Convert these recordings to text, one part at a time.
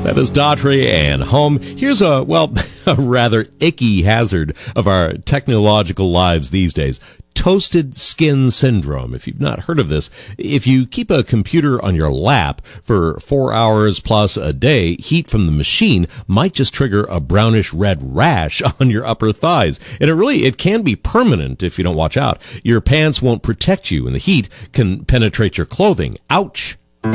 That is Daughtry and Home. Here's a rather icky hazard of our technological lives these days. Toasted skin syndrome. If you've not heard of this, if you keep a computer on your lap for 4 hours plus a day, heat from the machine might just trigger a brownish red rash on your upper thighs. And it can be permanent if you don't watch out. Your pants won't protect you and the heat can penetrate your clothing. Ouch.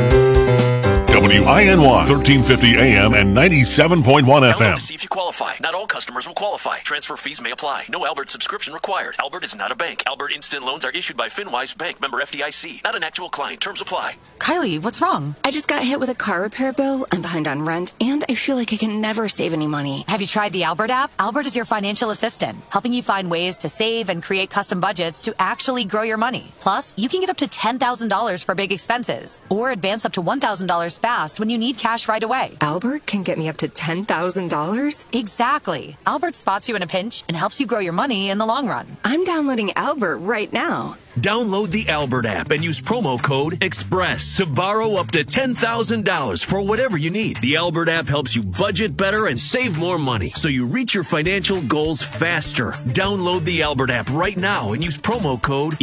WINY 1350 AM and 97.1 FM. To see if you qualify. Not all customers will qualify. Transfer fees may apply. No Albert subscription required. Albert is not a bank. Albert Instant Loans are issued by FinWise Bank, member FDIC. Not an actual client. Terms apply. Kylie, what's wrong? I just got hit with a car repair bill. I'm behind on rent, and I feel like I can never save any money. Have you tried the Albert app? Albert is your financial assistant, helping you find ways to save and create custom budgets to actually grow your money. Plus, you can get up to $10,000 for big expenses, or advance up to $1,000 fast when you need cash right away. Albert can get me up to $10,000? Exactly. Albert spots you in a pinch and helps you grow your money in the long run. I'm downloading Albert right now. Download the Albert app and use promo code EXPRESS to borrow up to $10,000 for whatever you need. The Albert app helps you budget better and save more money so you reach your financial goals faster. Download the Albert app right now and use promo code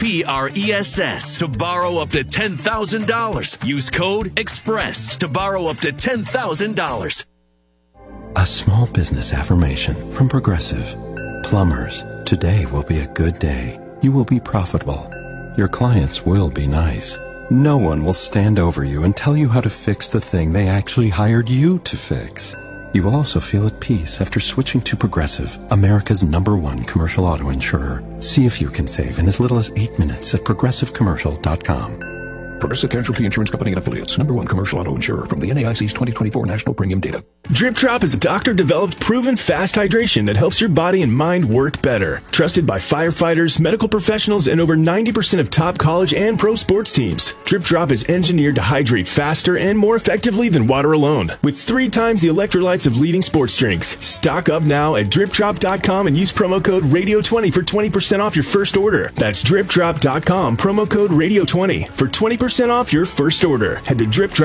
EXPRESS to borrow up to $10,000. Use code EXPRESS to borrow up to $10,000. A small business affirmation from Progressive. Plumbers, today will be a good day. You will be profitable. Your clients will be nice. No one will stand over you and tell you how to fix the thing they actually hired you to fix. You will also feel at peace after switching to Progressive, America's #1 commercial auto insurer. See if you can save in as little as 8 minutes at progressivecommercial.com. Progressive Casualty Insurance Company and Affiliates. #1 commercial auto insurer from the NAIC's 2024 National Premium Data. Drip Drop is a doctor-developed, proven fast hydration that helps your body and mind work better. Trusted by firefighters, medical professionals, and over 90% of top college and pro sports teams. Drip Drop is engineered to hydrate faster and more effectively than water alone, with 3 times the electrolytes of leading sports drinks. Stock up now at dripdrop.com and use promo code RADIO20 for 20% off your first order. That's dripdrop.com, promo code RADIO20 for 20% off your first order. Head to dripdrop.com